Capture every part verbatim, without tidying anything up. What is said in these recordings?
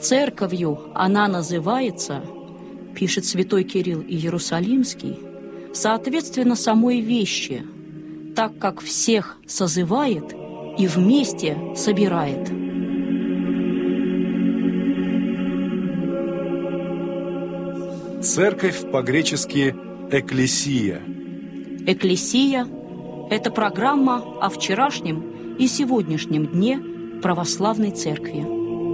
Церковью она называется, пишет святой Кирилл Иерусалимский, соответственно самой вещи, так как всех созывает и вместе собирает. Церковь по-гречески «экклесия». Экклесия – это программа о вчерашнем и сегодняшнем дне православной церкви.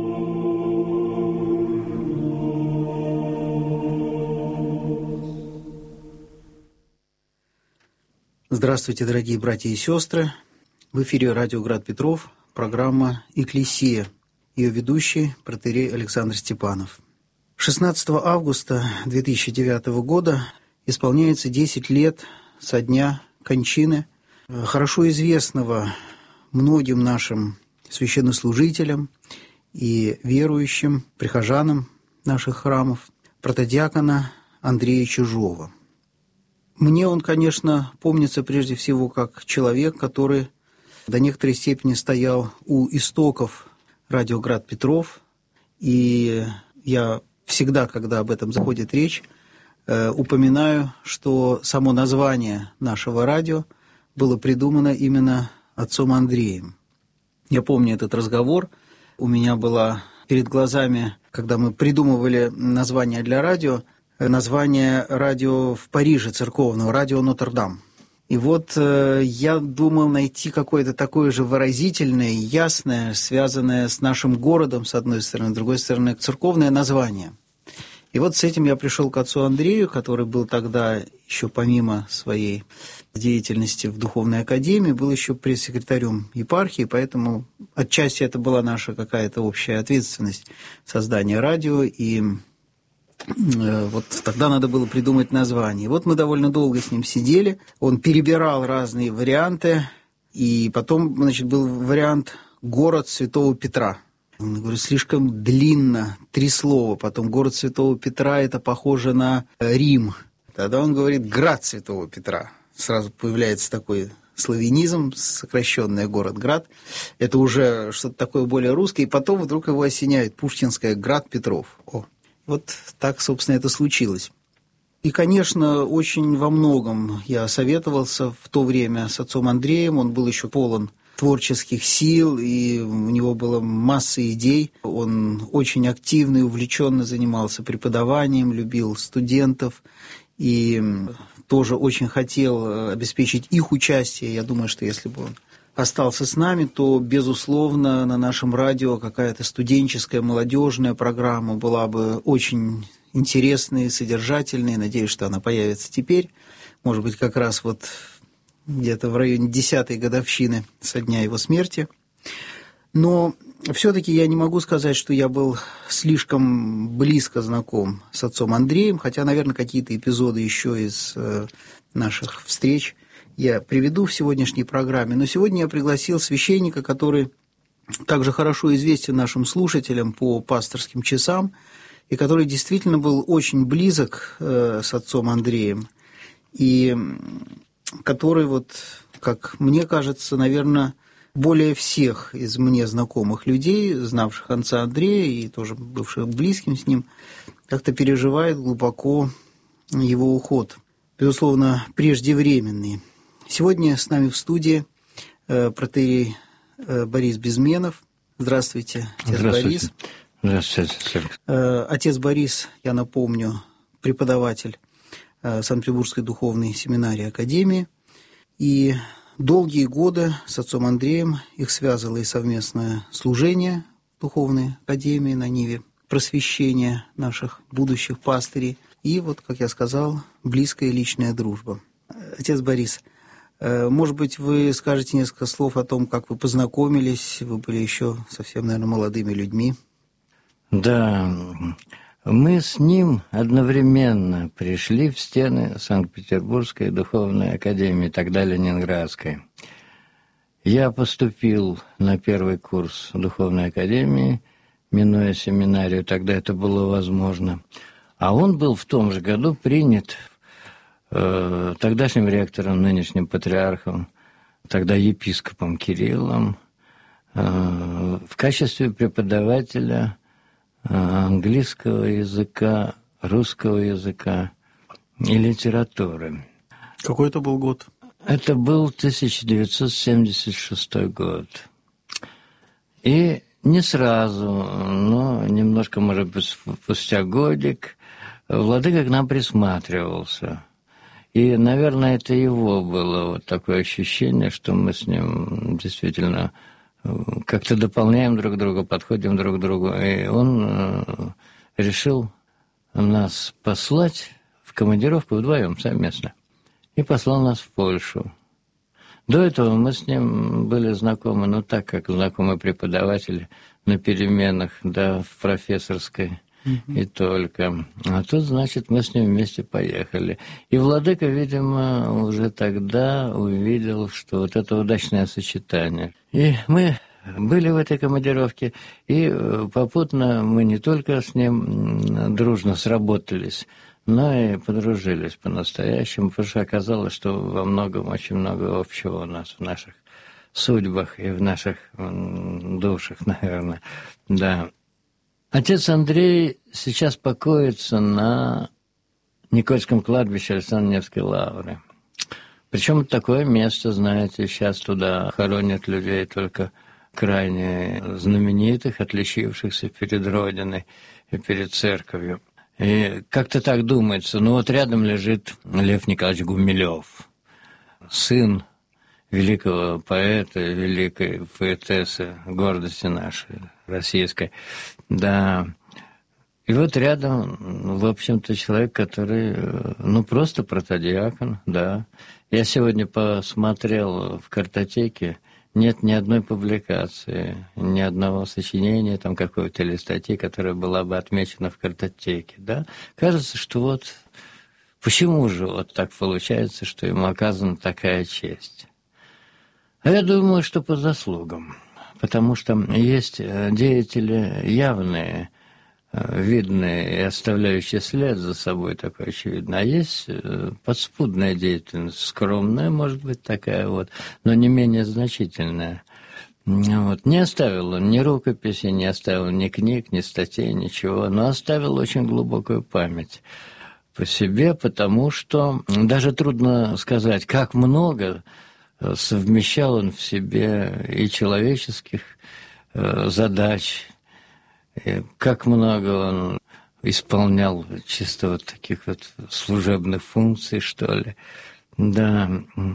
Здравствуйте, дорогие братья и сестры. В эфире радио «Град Петров», программа «Экклесия». Ее ведущий протоиерей Александр Степанов. шестнадцатого августа две тысячи девятого года исполняется десять лет со дня кончины хорошо известного многим нашим священнослужителям и верующим, прихожанам наших храмов, протодиакона Андрея Чижова. Мне он, конечно, помнится прежде всего как человек, который до некоторой степени стоял у истоков радио «Град Петров», и я всегда, когда об этом заходит речь, э, упоминаю, что само название нашего радио было придумано именно отцом Андреем. Я помню этот разговор. У меня была перед глазами, когда мы придумывали название для радио, название радио в Париже церковного, радио Нотр-Дам. И вот э, я думал найти какое-то такое же выразительное, ясное, связанное с нашим городом, с одной стороны, с другой стороны, церковное название. И вот с этим я пришел к отцу Андрею, который был тогда еще помимо своей деятельности в Духовной Академии, был еще пресс-секретарем епархии, поэтому отчасти это была наша какая-то общая ответственность создания радио, и вот тогда надо было придумать название. И вот мы довольно долго с ним сидели, он перебирал разные варианты, и потом, значит, был вариант «Город Святого Петра». Он говорит, слишком длинно, три слова. Потом «Город Святого Петра» – это похоже на Рим. Тогда он говорит «Град Святого Петра». Сразу появляется такой славянизм, сокращенный «Город-Град». Это уже что-то такое более русское. И потом вдруг его осеняет пушкинское «Град Петров». О. Вот так, собственно, это случилось. И, конечно, очень во многом я советовался в то время с отцом Андреем. Он был еще полон творческих сил, и у него была масса идей. Он очень активно и увлеченно занимался преподаванием, любил студентов и тоже очень хотел обеспечить их участие. Я думаю, что если бы он остался с нами, то, безусловно, на нашем радио какая-то студенческая, молодежная программа была бы очень интересной, содержательной. Надеюсь, что она появится теперь. Может быть, как раз вот где-то в районе десятой годовщины со дня его смерти. Но все-таки я не могу сказать, что я был слишком близко знаком с отцом Андреем, хотя, наверное, какие-то эпизоды еще из наших встреч я приведу в сегодняшней программе. Но сегодня я пригласил священника, который также хорошо известен нашим слушателям по пасторским часам, и который действительно был очень близок э, с отцом Андреем, и который, вот, как мне кажется, наверное, более всех из мне знакомых людей, знавших отца Андрея и тоже бывших близким с ним, как-то переживает глубоко его уход, безусловно, преждевременный. Сегодня с нами в студии э, протоиерей э, Борис Безменов. Здравствуйте, отец Здравствуйте. Борис. Здравствуйте, отец. Э, отец Борис, я напомню, преподаватель э, Санкт-Петербургской духовной семинарии Академии. И долгие годы с отцом Андреем их связывало и совместное служение в Духовной Академии на ниве просвещения наших будущих пастырей. И вот, как я сказал, близкая личная дружба. Отец Борис, может быть, вы скажете несколько слов о том, как вы познакомились, вы были еще совсем, наверное, молодыми людьми. Да, мы с ним одновременно пришли в стены Санкт-Петербургской духовной академии, тогда Ленинградской. Я поступил на первый курс духовной академии, минуя семинарию, тогда это было возможно. А он был в том же году принят э, тогдашним ректором, нынешним патриархом, тогда епископом Кириллом, э, в качестве преподавателя английского языка, русского языка и литературы. Какой это был год? Это был тысяча девятьсот семьдесят шестой год. И не сразу, но немножко, может быть, спустя годик, владыка к нам присматривался. И, наверное, это его было вот такое ощущение, что мы с ним действительно как-то дополняем друг друга, подходим друг к другу. И он решил нас послать в командировку вдвоем совместно. И послал нас в Польшу. До этого мы с ним были знакомы, ну, так, как знакомы преподаватели на переменах, да, в профессорской mm-hmm. и только. А тут, значит, мы с ним вместе поехали. И владыка, видимо, уже тогда увидел, что вот это удачное сочетание. И мы были в этой командировке, и попутно мы не только с ним дружно сработались, но и подружились по-настоящему, потому что оказалось, что во многом очень много общего у нас в наших судьбах и в наших душах, наверное. Да. Отец Андрей сейчас покоится на Никольском кладбище Александра Невской лавры. Причем такое место, знаете, сейчас туда хоронят людей только крайне знаменитых, отличившихся перед Родиной и перед церковью. И как-то так думается, ну вот рядом лежит Лев Николаевич Гумилев, сын великого поэта, великой поэтессы, гордости нашей, российской. Да. И вот рядом, в общем-то, человек, который, ну, просто протодиакон, да. Я сегодня посмотрел в картотеке, нет ни одной публикации, ни одного сочинения там какой-то или статьи, которая была бы отмечена в картотеке, да. Кажется, что вот почему же вот так получается, что ему оказана такая честь? А я думаю, что по заслугам, потому что есть деятели явные, видные и оставляющие след за собой такой очевидно, а есть подспудная деятельность, скромная, может быть, такая вот, но не менее значительная. Вот. Не оставил он ни рукописи, не оставил ни книг, ни статей, ничего, но оставил очень глубокую память по себе, потому что даже трудно сказать, как много совмещал он в себе и человеческих задач, и как много он исполнял чисто вот таких вот служебных функций, что ли. Да.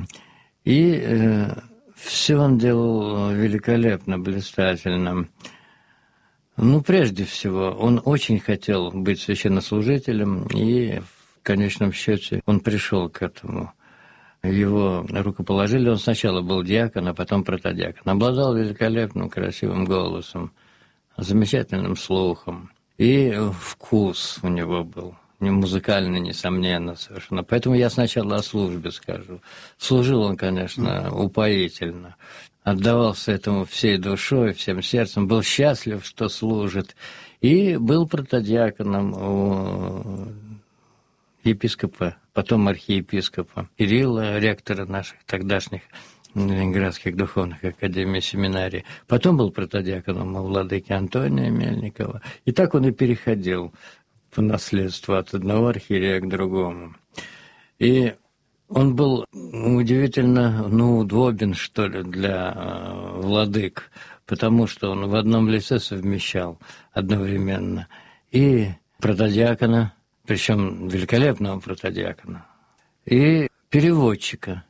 И э, все он делал великолепно, блистательно. Ну, прежде всего, он очень хотел быть священнослужителем, и в конечном счете он пришел к этому. Его рукоположили, он сначала был диакон, а потом протодиакон. Обладал великолепным, красивым голосом, замечательным слухом. И вкус у него был, не музыкальный, несомненно, совершенно. Поэтому я сначала о службе скажу. Служил он, конечно, упоительно. Отдавался этому всей душой, всем сердцем. Был счастлив, что служит. И был протодиаконом у епископа, потом архиепископа Кирилла, ректора наших тогдашних Ленинградских духовных академий, семинарий. Потом был протодиаконом у владыки Антония Мельникова. И так он и переходил по наследству от одного архиерея к другому. И он был удивительно, ну, удобен, что ли, для владык, потому что он в одном лице совмещал одновременно и протодиакона, причем великолепного протодиакона, и переводчика.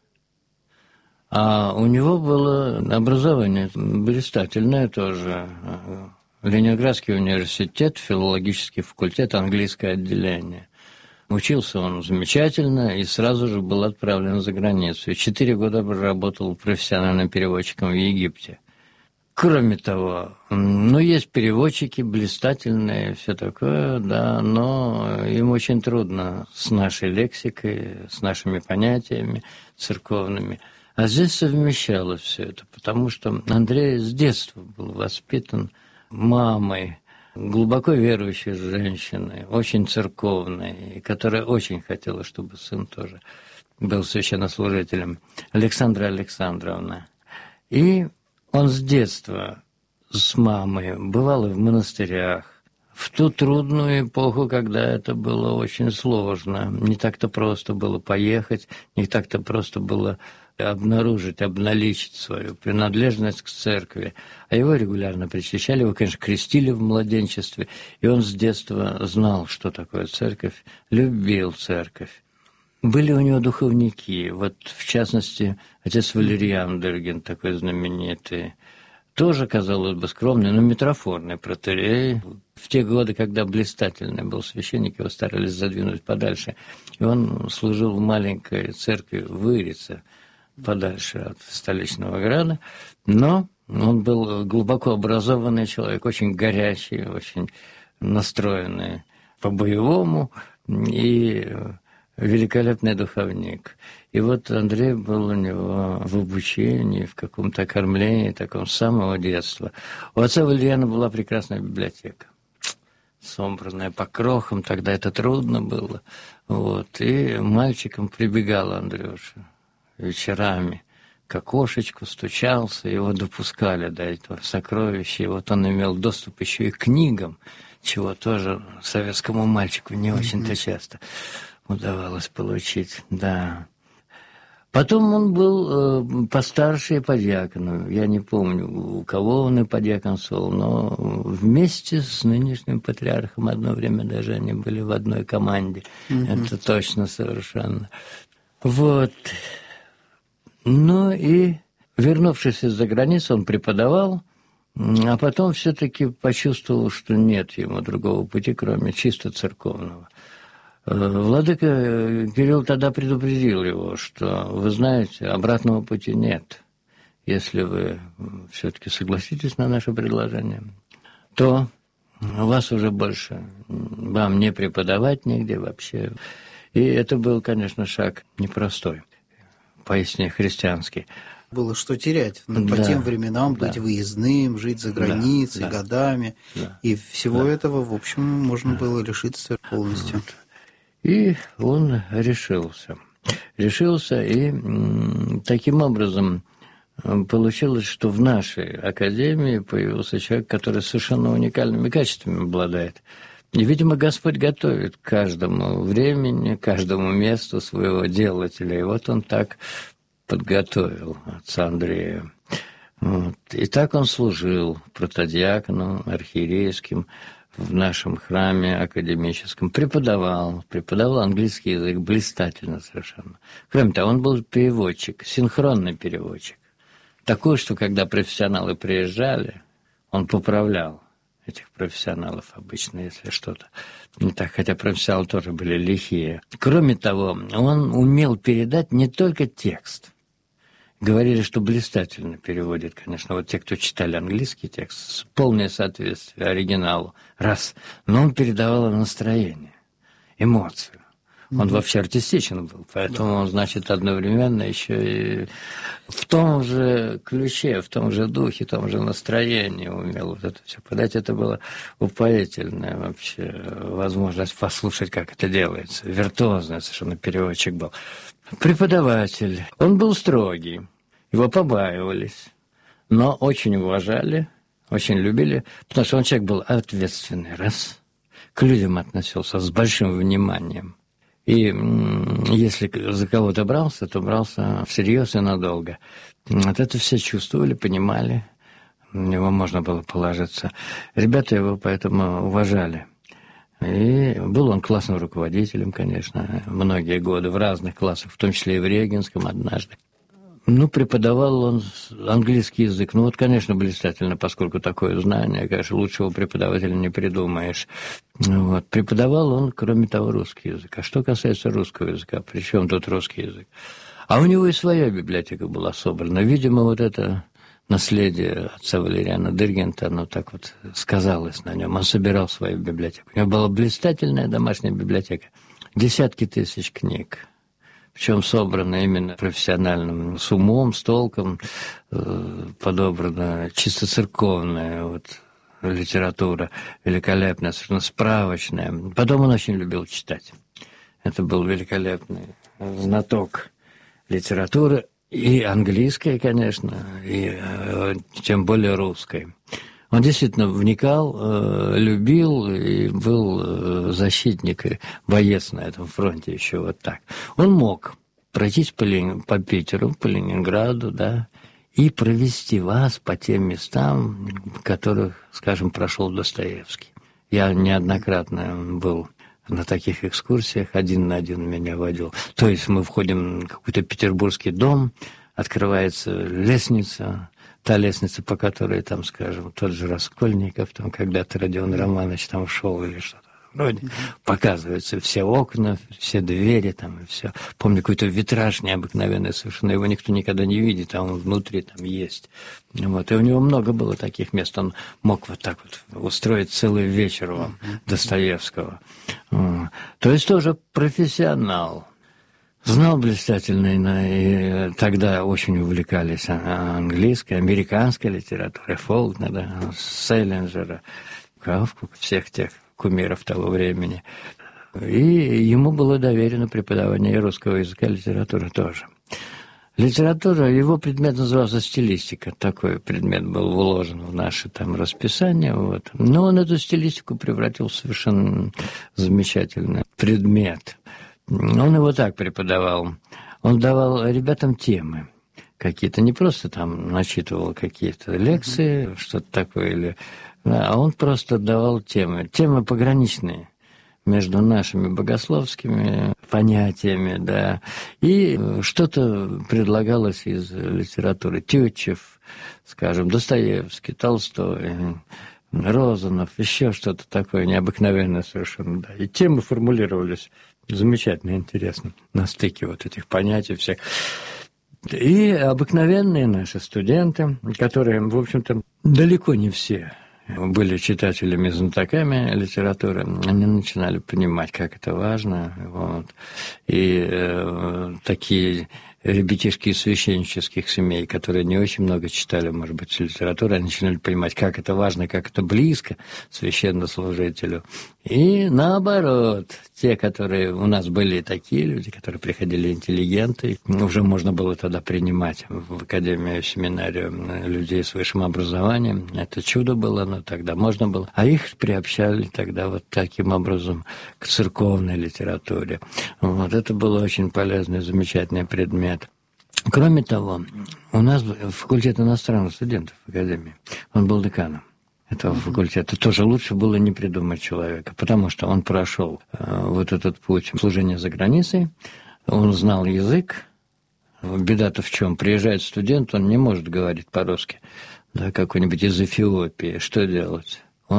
А у него было образование блистательное тоже. Ленинградский университет, филологический факультет, английское отделение. Учился он замечательно и сразу же был отправлен за границу. И четыре года проработал профессиональным переводчиком в Египте. Кроме того, ну, есть переводчики блистательные, все такое, да, но им очень трудно с нашей лексикой, с нашими понятиями церковными. А здесь совмещалось все это, потому что Андрей с детства был воспитан мамой, глубоко верующей женщиной, очень церковной, которая очень хотела, чтобы сын тоже был священнослужителем, Александра Александровна. И он с детства с мамой бывал и в монастырях, в ту трудную эпоху, когда это было очень сложно. Не так-то просто было поехать, не так-то просто было обнаружить, обналичить свою принадлежность к церкви. А его регулярно причащали, его, конечно, крестили в младенчестве, и он с детства знал, что такое церковь, любил церковь. Были у него духовники, вот в частности, отец Валериан Дыргин, такой знаменитый, тоже, казалось бы, скромный, но митрофорный протоиерей. В те годы, когда блистательный был священник, его старались задвинуть подальше. И он служил в маленькой церкви в Ирице, подальше от столичного града. Но он был глубоко образованный человек, очень горячий, очень настроенный по-боевому и великолепный духовник. И вот Андрей был у него в обучении, в каком-то кормлении, таком с самого детства. У отца Валериана была прекрасная библиотека, собранная по крохам, тогда это трудно было. Вот. И мальчиком прибегал Андрюша вечерами к окошечку, стучался, его допускали до этого сокровища, и вот он имел доступ еще и к книгам, чего тоже советскому мальчику не очень-то часто удавалось получить, да. Потом он был э, постарше и подьяконом. Я не помню, у кого он и подьяконствовал, но вместе с нынешним патриархом одно время даже они были в одной команде. Mm-hmm. Это точно совершенно. Вот. Ну и, вернувшись из-за границы, он преподавал, а потом все-таки почувствовал, что нет ему другого пути, кроме чисто церковного. Владыка Кирилл тогда предупредил его, что, вы знаете, обратного пути нет. Если вы все-таки согласитесь на наше предложение, то вас уже больше, вам не преподавать нигде вообще. И это был, конечно, шаг непростой, поистине христианский. Было что терять. Ну, по да, тем временам да. быть выездным, жить за границей да, годами. Да, и всего да. этого, в общем, можно да. было лишиться полностью. Вот. И он решился. Решился, и м, таким образом получилось, что в нашей академии появился человек, который совершенно уникальными качествами обладает. И, видимо, Господь готовит к каждому времени, каждому месту своего делателя. И вот он так подготовил отца Андрея. Вот. И так он служил протодиаконом, архиерейским, в нашем храме академическом, преподавал, преподавал английский язык блистательно совершенно. Кроме того, он был переводчик, синхронный переводчик. Такой, что когда профессионалы приезжали, он поправлял этих профессионалов обычно, если что-то не так, хотя профессионалы тоже были лихие. Кроме того, он умел передать не только текст. Говорили, что блистательно переводит, конечно, вот те, кто читали английский текст, полное соответствие оригиналу, раз. Но он передавал настроение, эмоцию. Он mm-hmm. вообще артистичен был, поэтому да. он, значит, одновременно еще и в том же ключе, в том же духе, в том же настроении умел вот это все подать. Это было упоительная вообще возможность послушать, как это делается. Виртуозный совершенно переводчик был. Преподаватель. Он был строгий. Его побаивались, но очень уважали, очень любили, потому что он человек был ответственный, раз, к людям относился с большим вниманием. И если за кого-то брался, то брался всерьез и надолго. Вот это все чувствовали, понимали, на него можно было положиться. Ребята его поэтому уважали. И был он классным руководителем, конечно, многие годы в разных классах, в том числе и в Регенском однажды. Ну, преподавал он английский язык. Ну, вот, конечно, блистательно, поскольку такое знание, конечно, лучшего преподавателя не придумаешь. Вот. Преподавал он, кроме того, русский язык. А что касается русского языка, при чем тут русский язык? А у него и своя библиотека была собрана. Видимо, вот это наследие отца Валериана Дыргента, оно так вот сказалось на нем. Он собирал свою библиотеку. У него была блистательная домашняя библиотека. Десятки тысяч книг. Причем собрано именно профессиональным, с умом, с толком, э, подобрана чисто церковная вот, литература, великолепная, совершенно справочная. Потом он очень любил читать. Это был великолепный знаток литературы, и английской, конечно, и э, тем более русской. Он действительно вникал, любил и был защитник и боец на этом фронте еще вот так. Он мог пройтись по, Лени... по Питеру, по Ленинграду, да, и провести вас по тем местам, в которых, скажем, прошел Достоевский. Я неоднократно был на таких экскурсиях, один на один меня водил. То есть мы входим в какой-то петербургский дом, открывается лестница, та лестница, по которой, там, скажем, тот же Раскольников, там когда-то Родион Романович там шел или что-то вроде, показываются все окна, все двери там и все. Помню, какой-то витраж необыкновенный совершенно, его никто никогда не видит, а он внутри там есть. Вот. И у него много было таких мест, он мог вот так вот устроить целый вечер вам Достоевского. То есть тоже профессионал. Знал блистательно, и тогда очень увлекались английской, американской литературой, Фолкнера, Селлинджера, Кафку, всех тех кумиров того времени. И ему было доверено преподавание русского языка и литературы тоже. Литература, его предмет назывался стилистика. Такой предмет был вложен в наше там расписание. Вот. Но он эту стилистику превратил в совершенно замечательный предмет. Он его так преподавал. Он давал ребятам темы какие-то, не просто там начитывал какие-то лекции, mm-hmm. что-то такое, или, а он просто давал темы. Темы пограничные между нашими богословскими понятиями, да, и что-то предлагалось из литературы. Тютчев, скажем, Достоевский, Толстой, Розанов, еще что-то такое необыкновенное совершенно, да. И темы формулировались замечательно, интересно, на стыке вот этих понятий всех. И обыкновенные наши студенты, которые, в общем-то, далеко не все были читателями, знатоками литературы, они начинали понимать, как это важно. Вот. И э, такие ребятишки из священнических семей, которые не очень много читали, может быть, литературу, они начинали понимать, как это важно, как это близко священнослужителю. И наоборот, те, которые у нас были такие люди, которые приходили интеллигенты, уже можно было тогда принимать в академию, в семинарию людей с высшим образованием. Это чудо было, но тогда можно было. А их приобщали тогда вот таким образом к церковной литературе. Вот это был очень полезный, замечательный предмет. Кроме того, у нас факультет иностранных студентов в академии, он был деканом этого факультета. Тоже лучше было не придумать человека, потому что он прошел вот этот путь служения за границей, он знал язык. Беда-то в чем? Приезжает студент, он не может говорить по-русски, да, какой-нибудь из Эфиопии. Что делать?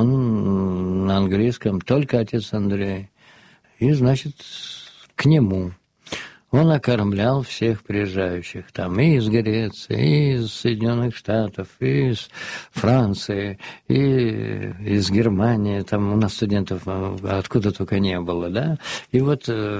Он на английском, только отец Андрей. И, значит, к нему. Он окормлял всех приезжающих, там и из Греции, и из Соединенных Штатов, и из Франции, и из Германии, там у нас студентов откуда только не было, да, и вот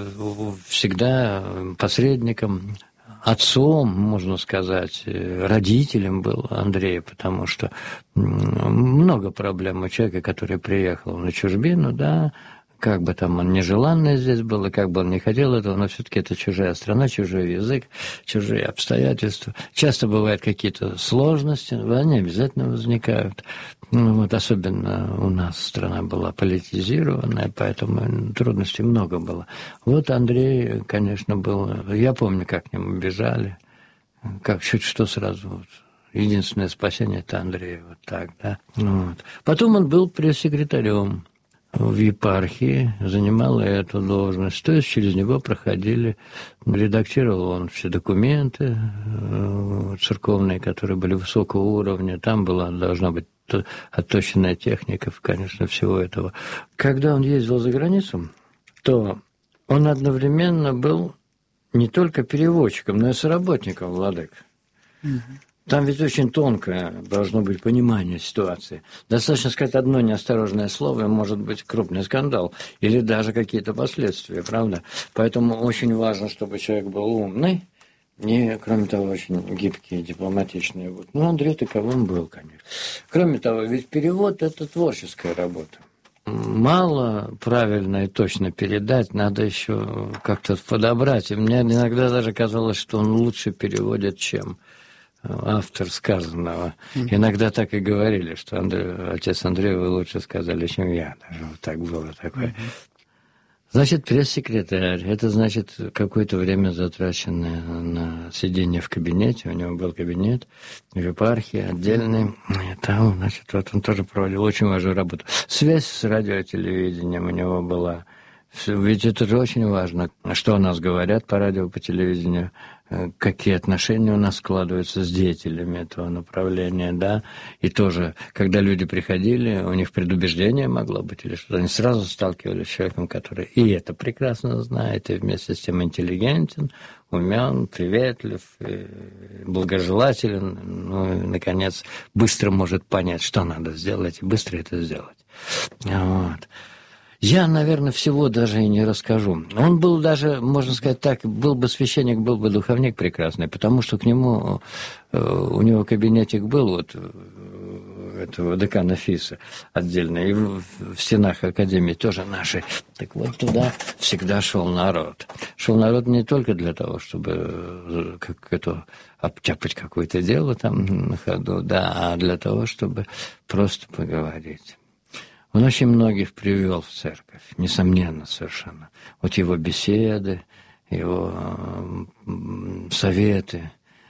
всегда посредником, отцом, можно сказать, родителем был Андрей, потому что много проблем у человека, который приехал на чужбину, да, как бы там он нежеланный здесь был, и как бы он не хотел этого, но все-таки это чужая страна, чужой язык, чужие обстоятельства. Часто бывают какие-то сложности, они обязательно возникают. Ну, вот особенно у нас страна была политизированная, поэтому трудностей много было. Вот Андрей, конечно, был... Я помню, как к нему бежали, как чуть что сразу... Вот. Единственное спасение – это Андрей, вот так, да. Вот. Потом он был пресс-секретарем в епархии, занимал эту должность, то есть через него проходили, редактировал он все документы церковные, которые были высокого уровня, там была, должна быть отточенная техника, конечно, всего этого. Когда он ездил за границу, то он одновременно был не только переводчиком, но и соработником владык. Угу. Там ведь очень тонкое должно быть понимание ситуации. Достаточно сказать одно неосторожное слово, и может быть крупный скандал, или даже какие-то последствия, правда? Поэтому очень важно, чтобы человек был умный, и, кроме того, очень гибкий, дипломатичный. Вот. Ну, Андрей таковым был, конечно. Кроме того, ведь перевод – это творческая работа. Мало правильно и точно передать, надо еще как-то подобрать. И мне иногда даже казалось, что он лучше переводит, чем... автор сказанного. Mm-hmm. Иногда так и говорили, что Андрей, отец Андрей, вы лучше сказали, чем я. Даже вот так было такое. Mm-hmm. Значит, пресс-секретарь. Это значит какое-то время затраченное на сидение в кабинете. У него был кабинет в епархии отдельный. И там, значит, вот он тоже проводил очень важную работу. Связь с радио и телевидением у него была. Ведь это же очень важно, что о нас говорят по радио, по телевидению, какие отношения у нас складываются с деятелями этого направления, да, и тоже, когда люди приходили, у них предубеждение могло быть или что-то, они сразу сталкивались с человеком, который и это прекрасно знает, и вместе с тем интеллигентен, умен, приветлив, благожелателен, ну и, наконец, быстро может понять, что надо сделать, и быстро это сделать. Вот. Я, наверное, всего даже и не расскажу. Он был даже, можно сказать так, был бы священник, был бы духовник прекрасный, потому что к нему, у него кабинетик был, вот, этого декана ФИСа отдельно, и в, в стенах академии тоже наши. Так вот туда всегда шел народ. Шел народ не только для того, чтобы как это, обтяпать какое-то дело там на ходу, да, а для того, чтобы просто поговорить. Он очень многих привел в церковь, несомненно, совершенно. Вот его беседы, его советы.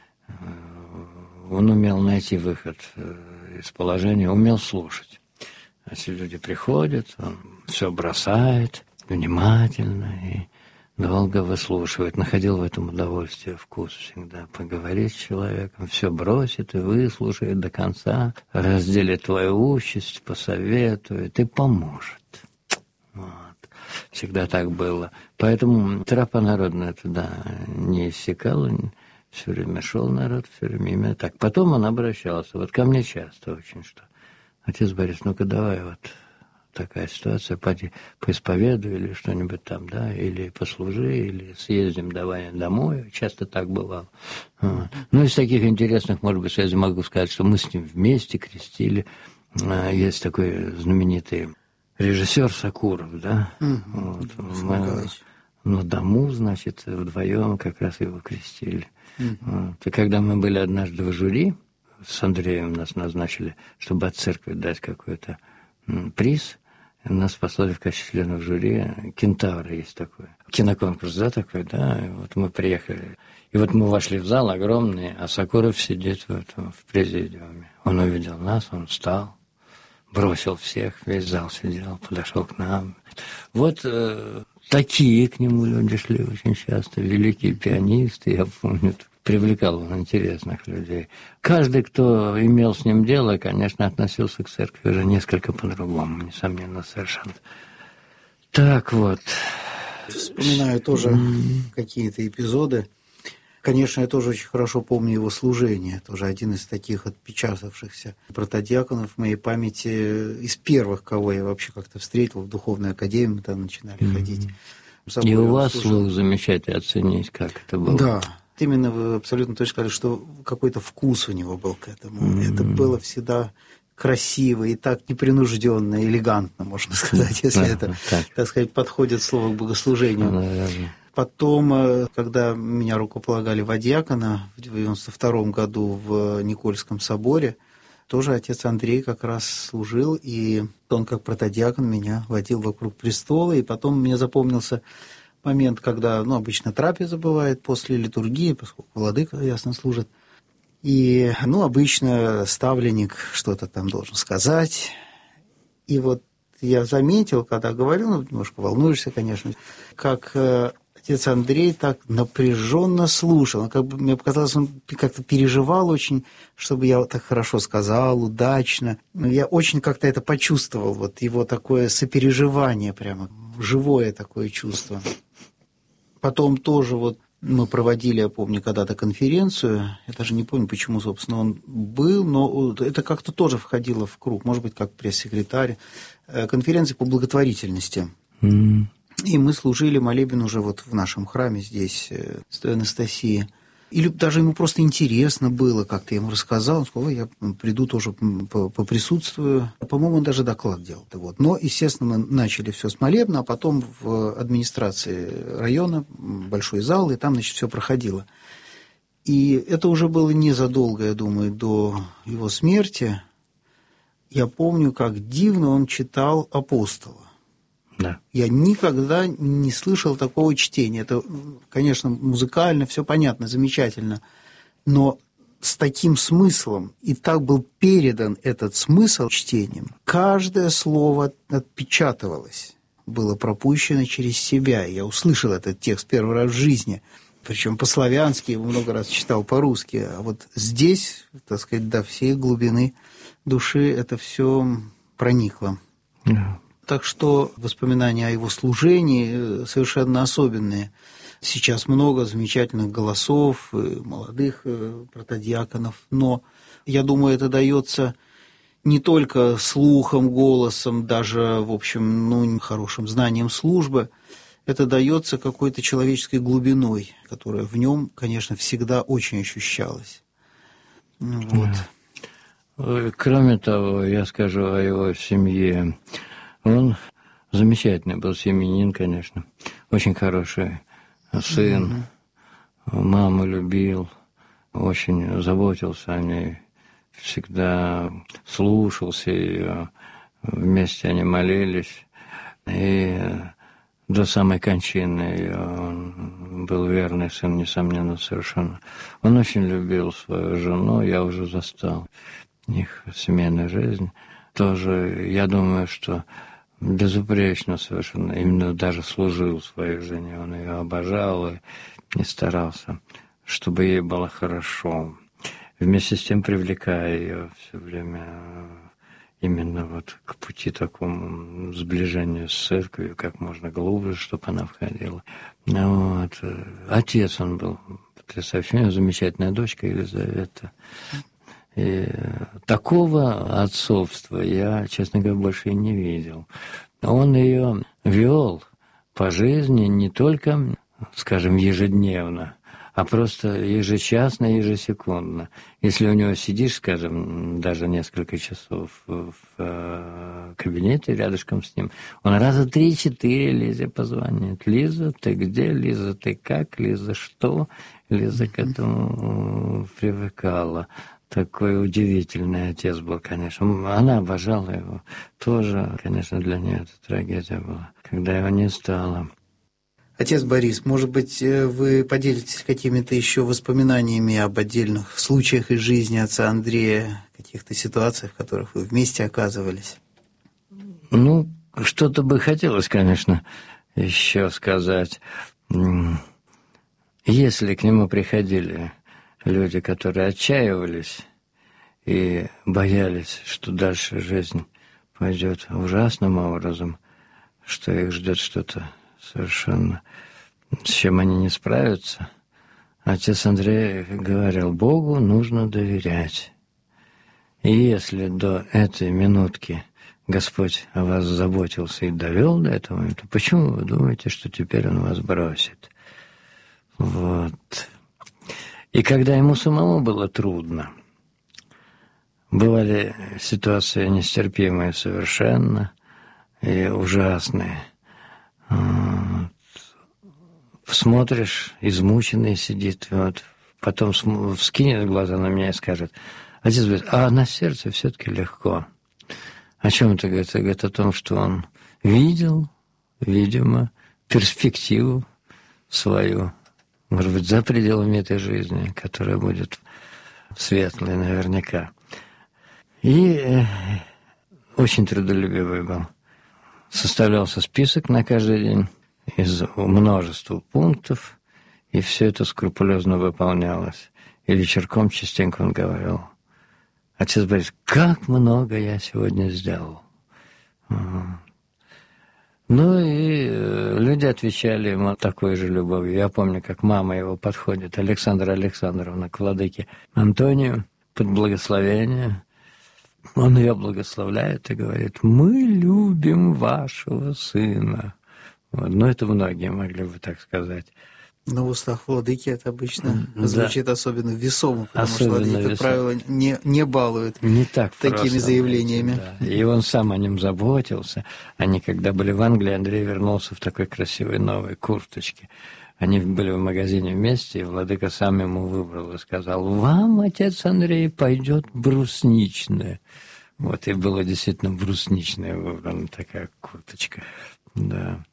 Он умел найти выход из положения, умел слушать. Если люди приходят, он все бросает внимательно и долго выслушивает. Находил в этом удовольствие, вкус всегда. Поговорить с человеком, все бросит и выслушает до конца, разделит твою участь, посоветует и поможет. Вот. Всегда так было. Поэтому тропа народная туда не иссякала, все время шел народ, все время именно так. Потом он обращался, вот ко мне часто очень, что отец Борис, ну-ка давай вот такая ситуация, поди поисповедуй или что-нибудь там, да, или послужи, или съездим давай домой. Часто так бывало. Вот. Ну, из таких интересных, может быть, связей могу сказать, что мы с ним вместе крестили. Есть такой знаменитый режиссер Сакуров, да. Mm-hmm. Вот. Мы на дому, значит, вдвоем как раз его крестили. Mm-hmm. Вот. И когда мы были однажды в жюри, с Андреем нас назначили, чтобы от церкви дать какой-то приз, нас послали в качестве членов жюри. «Кентавр» есть такой. Киноконкурс, да, такой, да. И вот мы приехали. И вот мы вошли в зал огромный, а Сакуров сидит в, этом, в президиуме. Он увидел нас, он встал, бросил всех, весь зал сидел, подошел к нам. Вот э, такие к нему люди шли очень часто, великие пианисты, я помню. Привлекал он интересных людей. Каждый, кто имел с ним дело, конечно, относился к церкви уже несколько по-другому, несомненно, совершенно. Так вот. Вспоминаю тоже mm-hmm. какие-то эпизоды. Конечно, я тоже очень хорошо помню его служение. Тоже один из таких отпечатавшихся протодиаконов в моей памяти, из первых, кого я вообще как-то встретил в духовной академии, мы там начинали mm-hmm. ходить. И у вас слух замечательно оценить, как это было. Да. Именно вы абсолютно точно сказали, что какой-то вкус у него был к этому. Mm-hmm. Это было всегда красиво и так непринужденно, элегантно, можно сказать, если yeah, это, так. так сказать, подходит слово к богослужению. Yeah. Потом, когда меня рукополагали в диакона в девяносто втором году в Никольском соборе, тоже отец Андрей как раз служил, и он как протодиакон меня водил вокруг престола, и потом мне запомнился момент, когда, ну, обычно трапеза бывает после литургии, поскольку владыка, ясно, служит. И, ну, обычно ставленник что-то там должен сказать. И вот я заметил, когда говорил, ну, немножко волнуешься, конечно, как отец Андрей так напряженно слушал. Как бы, мне показалось, он как-то переживал очень, чтобы я так хорошо сказал, удачно. Я очень как-то это почувствовал, вот его такое сопереживание прямо, живое такое чувство. Потом тоже вот мы проводили, я помню, когда-то конференцию, я даже не помню, почему, собственно, он был, но это как-то тоже входило в круг, может быть, как пресс-секретарь, конференции по благотворительности. Mm-hmm. И мы служили молебен уже вот в нашем храме здесь, Святой Анастасии. Или даже ему просто интересно было, как-то я ему рассказал, он сказал, я приду тоже поприсутствую. По-моему, он даже доклад делал. Вот. Но, естественно, мы начали все с молебна, а потом в администрации района большой зал, и там, значит, все проходило. И это уже было незадолго, я думаю, до его смерти. Я помню, как дивно он читал «Апостола». Да. Я никогда не слышал такого чтения. Это, конечно, музыкально, все понятно, замечательно, но с таким смыслом, и так был передан этот смысл чтением, каждое слово отпечатывалось, было пропущено через себя. Я услышал этот текст первый раз в жизни, причем по-славянски, его много раз читал по-русски, а вот здесь, так сказать, до всей глубины души это все проникло. Да. Так что воспоминания о его служении совершенно особенные. Сейчас много замечательных голосов, молодых протодиаконов, но я думаю, это дается не только слухом, голосом, даже, в общем, ну, хорошим знанием службы, это дается какой-то человеческой глубиной, которая в нем, конечно, всегда очень ощущалась. Вот. Кроме того, я скажу о его семье. Он замечательный был семьянин, конечно, очень хороший сын, mm-hmm. маму любил, очень заботился о ней, всегда слушался ее, вместе они молились, и до самой кончины ее он был верный сын, несомненно, совершенно. Он очень любил свою жену, я уже застал их семейную жизнь. Тоже, я думаю, что безупречно совершенно, именно даже служил своей жене, он ее обожал и не старался, чтобы ей было хорошо. Вместе с тем привлекая ее все время именно вот к пути такому сближению с церковью, как можно глубже, чтобы она входила. Вот. Отец он был потрясающий, замечательная дочка Елизавета. И такого отцовства я, честно говоря, больше и не видел. Он ее вел по жизни не только, скажем, ежедневно, а просто ежечасно, ежесекундно. Если у него сидишь, скажем, даже несколько часов в кабинете рядышком с ним, он раза три-четыре Лизе позвонит. Лиза, ты где? Лиза, ты как? Лиза, что? Лиза к этому привыкала. Такой удивительный отец был, конечно. Она обожала его. Тоже, конечно, для нее это трагедия была, когда его не стало. Отец Борис, может быть, вы поделитесь какими-то еще воспоминаниями об отдельных случаях из жизни отца Андрея, каких-то ситуациях, в которых вы вместе оказывались? Ну, что-то бы хотелось, конечно, еще сказать. Если к нему приходили люди, которые отчаивались и боялись, что дальше жизнь пойдет ужасным образом, что их ждет что-то совершенно, с чем они не справятся, отец Андрей говорил: Богу нужно доверять. И если до этой минутки Господь о вас заботился и довел до этого, то почему вы думаете, что теперь Он вас бросит? Вот. И когда ему самому было трудно, бывали ситуации нестерпимые совершенно и ужасные. Вот. Смотришь, измученный сидит, вот, потом вскинет глаза на меня и скажет: отец говорит, а на сердце все-таки легко. О чем это говорит? Это говорит о том, что он видел, видимо, перспективу свою, может быть, за пределами этой жизни, которая будет светлой наверняка. И э, очень трудолюбивый был. Составлялся список на каждый день из множества пунктов, и все это скрупулезно выполнялось. И вечерком частенько он говорил: отец Борис, как много я сегодня сделал. Ну и люди отвечали ему такой же любовью. Я помню, как мама его подходит, Александра Александровна, к владыке Антонию под благословение. Он ее благословляет и говорит: мы любим вашего сына. Вот. Ну, это многие могли бы так сказать. Но в устах владыки это обычно да. звучит особенно весомо, потому особенно что владыки, как весомо. правило, не, не балуют не так такими просто, заявлениями. Да. И он сам о нем заботился. Они, когда были в Англии, Андрей вернулся в такой красивой новой курточке. Они были в магазине вместе, и владыка сам ему выбрал и сказал: «Вам, отец Андрей, пойдет брусничная». Вот, и была действительно брусничная выбрана такая курточка. Да.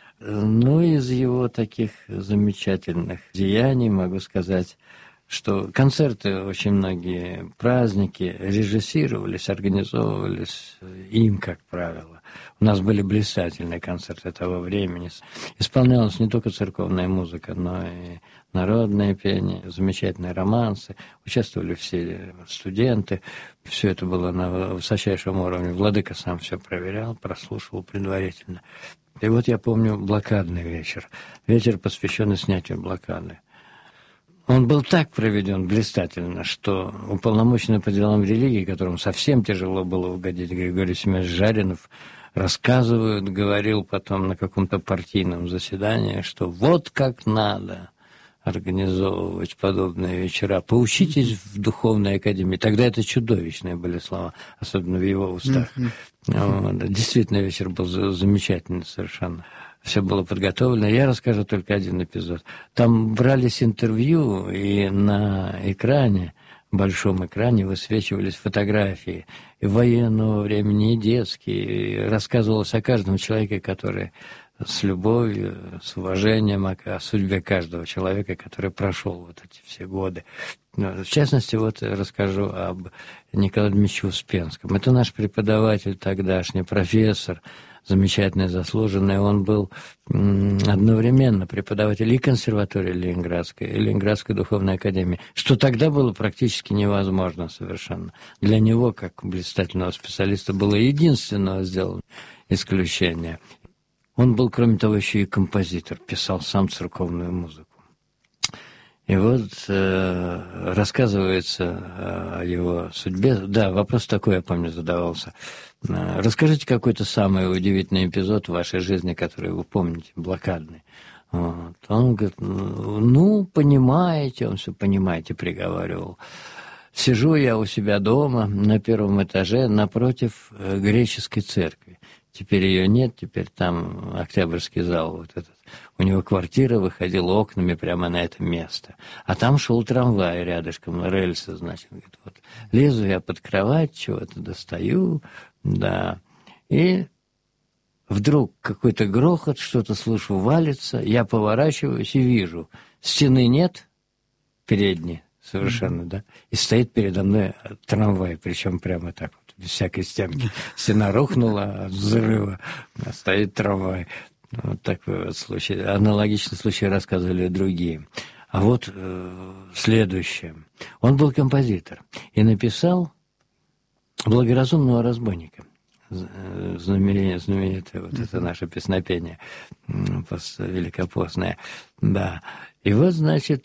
Ну, из его таких замечательных деяний могу сказать, что концерты, очень многие праздники режиссировались, организовывались им, как правило. У нас были блистательные концерты того времени. Исполнялась не только церковная музыка, но и народное пение, замечательные романсы. Участвовали все студенты. Все это было на высочайшем уровне. Владыка сам все проверял, прослушивал предварительно. И вот я помню блокадный вечер. Вечер, посвященный снятию блокады. Он был так проведен блистательно, что уполномоченный по делам религии, которому совсем тяжело было угодить, Григорий Семенович Жаринов, рассказывает, говорил потом на каком-то партийном заседании, что вот как надо организовывать подобные вечера. Поучитесь в духовной академии. Тогда это чудовищные были слова, особенно в его устах. Вот. Действительно, вечер был замечательный совершенно. Все было подготовлено. Я расскажу только один эпизод. Там брались интервью, и на экране, большом экране, высвечивались фотографии и военного времени, и детские. И рассказывалось о каждом человеке, который с любовью, с уважением о, о судьбе каждого человека, который прошел вот эти все годы. В частности, вот расскажу об Николае Дмитриевиче Успенском. Это наш преподаватель тогдашний, профессор, замечательный, заслуженный. Он был одновременно преподаватель и консерватории Ленинградской, и Ленинградской духовной академии, что тогда было практически невозможно совершенно. Для него, как блистательного специалиста, было единственное сделано исключение. Он был, кроме того, еще и композитор, писал сам церковную музыку. И вот э, рассказывается о его судьбе. Да, вопрос такой, я помню, задавался. Расскажите какой-то самый удивительный эпизод в вашей жизни, который вы помните, блокадный. Вот. Он говорит, ну, понимаете, он все понимаете, приговаривал. Сижу я у себя дома на первом этаже напротив греческой церкви. Теперь ее нет, теперь там Октябрьский зал вот этот. У него квартира выходила окнами прямо на это место. А там шел трамвай рядышком, рельсы, значит. Говорит, вот. Лезу я под кровать, чего-то достаю, да. И вдруг какой-то грохот, что-то слышу, валится. Я поворачиваюсь и вижу, стены нет, передней совершенно, mm-hmm. да. И стоит передо мной трамвай, причем прямо так вот, без всякой стенки. Стена рухнула от взрыва, а стоит трамвай. Вот такой вот случай. Аналогичный случай рассказывали другие. А вот э, следующее. Он был композитор и написал «Благоразумного разбойника». Знаменитое, знаменитое вот это наше песнопение великопостное. Да. И вот, значит,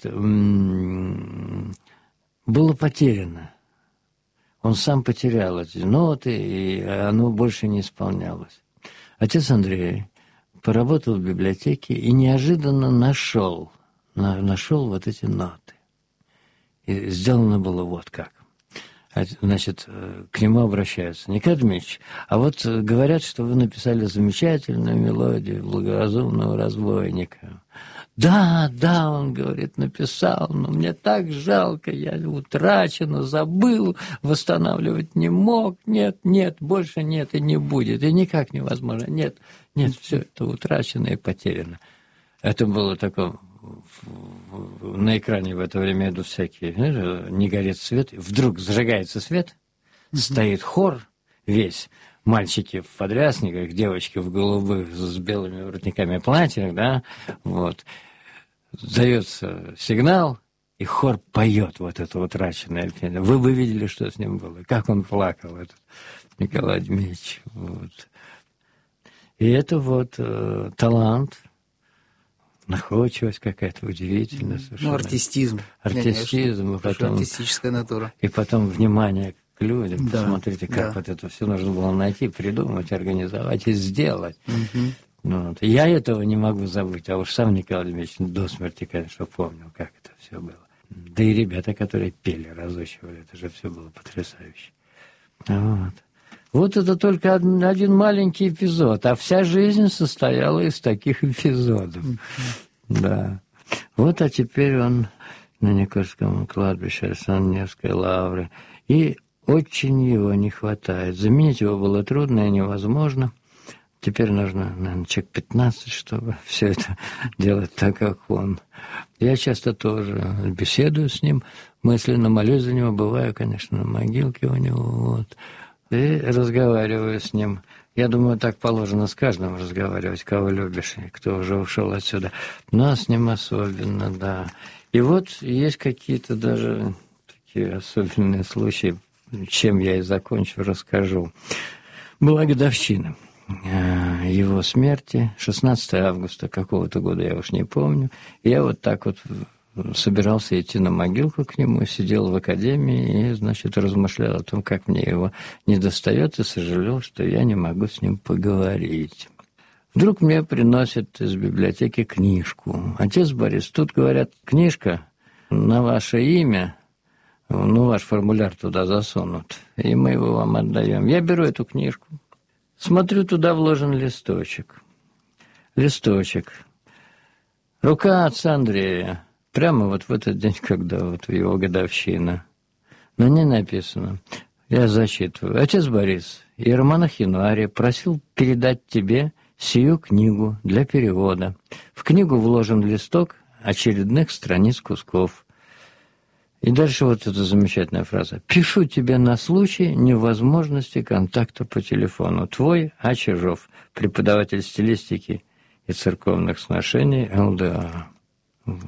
было потеряно. Он сам потерял эти ноты, и оно больше не исполнялось. Отец Андрей поработал в библиотеке и неожиданно нашел, нашел вот эти ноты. И сделано было вот как. Значит, к нему обращаются. Николай Дмитриевич, а вот говорят, что вы написали замечательную мелодию «Благоразумного разбойника». Да, да, он говорит, написал, но мне так жалко, я утрачено, забыл, восстанавливать не мог. Нет, нет, больше нет и не будет, и никак невозможно. Нет, нет, все это утрачено и потеряно. Это было такое, на экране в это время идут всякие, знаешь, не горит свет, вдруг зажигается свет, стоит хор весь, мальчики в подрясниках, девочки в голубых с белыми воротниками платьях, да, вот. Дается сигнал, и хор поет вот это утраченное пение. Вы бы видели, что с ним было, как он плакал, этот Николай Дмитриевич. Вот. И это вот э, талант, находчивость какая-то удивительная совершенно. Ну, артистизм. Артистизм. Конечно, и потом, артистическая натура. И потом внимание к людям. Да, посмотрите, как да. вот это все нужно было найти, придумать, организовать и сделать. Угу. Вот. Я этого не могу забыть, а уж сам Николай Дмитриевич до смерти, конечно, помнил, как это все было. Да и ребята, которые пели, разучивали, это же все было потрясающе. Вот. Вот это только один, один маленький эпизод, а вся жизнь состояла из таких эпизодов. Mm-hmm. Да. Вот, а теперь он на Никольском кладбище Александро-Невской лавры. И очень его не хватает. Заменить его было трудно и невозможно. Теперь нужно, наверное, человек пятнадцать, чтобы все это делать так, как он. Я часто тоже беседую с ним, мысленно молюсь за него, бываю, конечно, на могилке у него, вот, и разговариваю с ним. Я думаю, так положено с каждым разговаривать, кого любишь, и кто уже ушел отсюда. Но с ним особенно, да. И вот есть какие-то даже такие особенные случаи, чем я и закончу, расскажу. Была годовщина его смерти, шестнадцатого августа какого-то года, я уж не помню. Я вот так вот собирался идти на могилку к нему, сидел в академии и, значит, размышлял о том, как мне его недостает, и сожалел, что я не могу с ним поговорить. Вдруг мне приносят из библиотеки книжку. Отец Борис, тут, говорят, книжка на ваше имя, ну, ваш формуляр туда засунут, и мы его вам отдаем. Я беру эту книжку, смотрю, туда вложен листочек. Листочек. Рука отца Андрея. Прямо вот в этот день, когда вот его годовщина. На ней написано, я зачитываю. Отец Борис, иеромонах Януарий просил передать тебе сию книгу для перевода. В книгу вложен листок очередных страниц кусков. И дальше вот эта замечательная фраза. «Пишу тебе на случай невозможности контакта по телефону. Твой А. Чижов, преподаватель стилистики и церковных сношений ЛДА». Вот.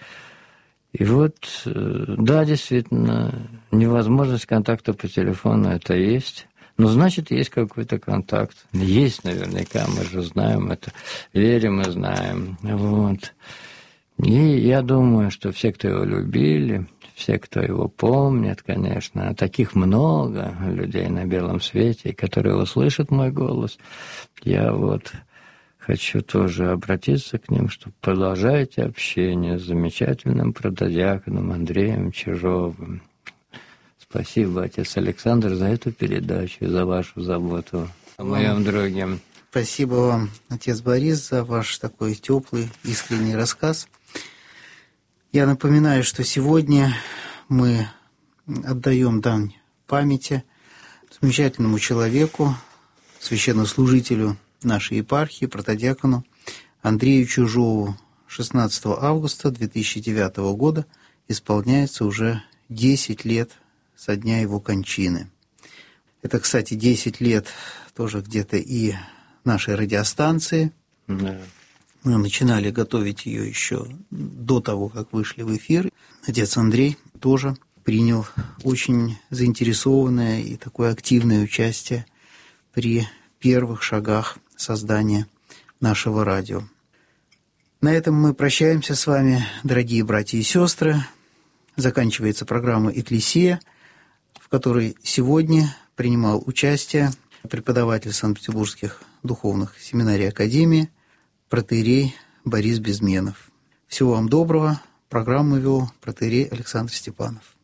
И вот, да, действительно, невозможность контакта по телефону это есть. Но значит, есть какой-то контакт. Есть наверняка, мы же знаем это, верим и знаем. Вот. И я думаю, что все, кто его любили, все, кто его помнит, конечно, таких много людей на белом свете, которые услышат мой голос. Я вот хочу тоже обратиться к ним, что продолжайте общение с замечательным протодиаконом Андреем Чижовым. Спасибо, отец Александр, за эту передачу, за вашу заботу о моем друге. Спасибо вам, отец Борис, за ваш такой теплый, искренний рассказ. Я напоминаю, что сегодня мы отдаем дань памяти замечательному человеку, священнослужителю нашей епархии, протодиакону Андрею Чижову. шестнадцатого августа две тысячи девятого года исполняется уже десять лет со дня его кончины. Это, кстати, десять лет тоже где-то и нашей радиостанции. Да. Мы начинали готовить ее еще до того, как вышли в эфир. Отец Андрей тоже принял очень заинтересованное и такое активное участие при первых шагах создания нашего радио. На этом мы прощаемся с вами, дорогие братья и сестры. Заканчивается программа «Экклесия», в которой сегодня принимал участие преподаватель Санкт-Петербургских духовных семинарий Академии протоиерей Борис Безменов. Всего вам доброго. Программу вел протоиерей Александр Степанов.